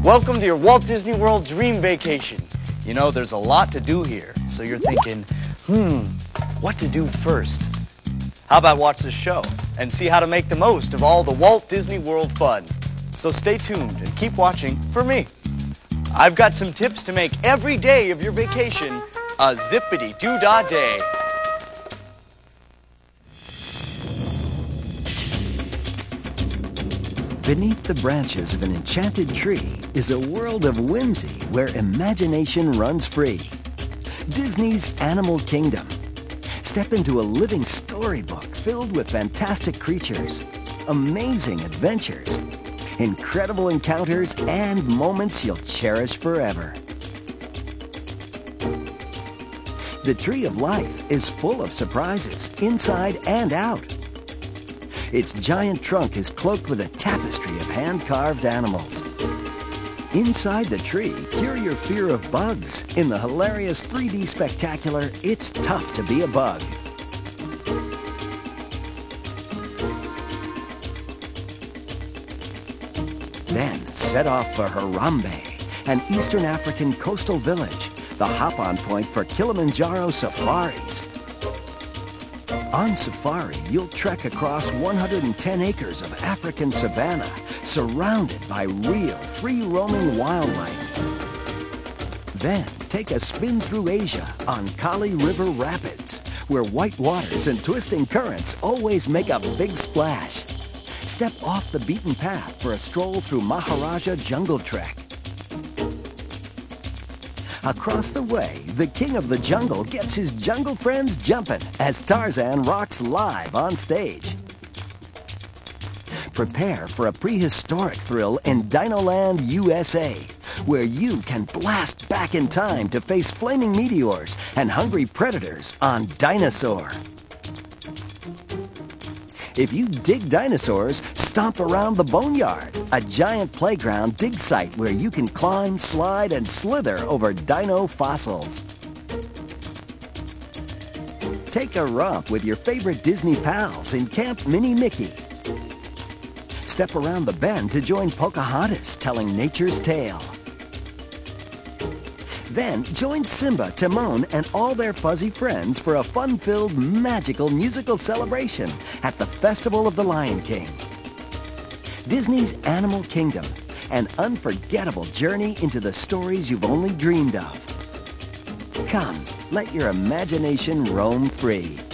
Welcome to your Walt Disney World Dream Vacation. You know, there's a lot to do here, so you're thinking, what to do first? How about watch this show and see how to make the most of all the Walt Disney World fun? So stay tuned and keep watching for me. I've got some tips to make every day of your vacation a zippity-doo-dah day. Beneath the branches of an enchanted tree is a world of whimsy where imagination runs free. Disney's Animal Kingdom. Step into a living storybook filled with fantastic creatures, amazing adventures, incredible encounters, and moments you'll cherish forever. The Tree of Life is full of surprises, inside and out. Its giant trunk is cloaked with a tapestry of hand-carved animals. Inside the tree, cure your fear of bugs. In the hilarious 3D spectacular, It's Tough to Be a Bug. Then set off for Harambe, an Eastern African coastal village, the hop-on point for Kilimanjaro safaris. On safari, you'll trek across 110 acres of African savanna, surrounded by real, free-roaming wildlife. Then, take a spin through Asia on Kali River Rapids, where white waters and twisting currents always make a big splash. Step off the beaten path for a stroll through Maharaja Jungle Trek. Across the way, the king of the jungle gets his jungle friends jumping as Tarzan rocks live on stage. Prepare for a prehistoric thrill in Dinoland, USA, where you can blast back in time to face flaming meteors and hungry predators on Dinosaur. If you dig dinosaurs, stomp around the Boneyard, a giant playground dig site where you can climb, slide, and slither over dino fossils. Take a romp with your favorite Disney pals in Camp Mini Mickey. Step around the bend to join Pocahontas telling nature's tale. Then join Simba, Timon, and all their fuzzy friends for a fun-filled, magical musical celebration at the Festival of the Lion King. Disney's Animal Kingdom, an unforgettable journey into the stories you've only dreamed of. Come, let your imagination roam free.